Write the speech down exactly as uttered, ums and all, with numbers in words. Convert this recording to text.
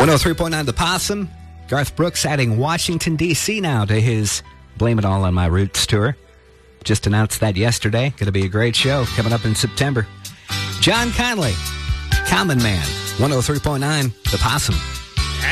one oh three point nine The Possum. Garth Brooks adding Washington, D C now to his Blame It All on My Roots tour. Just announced that yesterday. Going to be a great show coming up in September. John Conley, Common Man, one oh three point nine The Possum.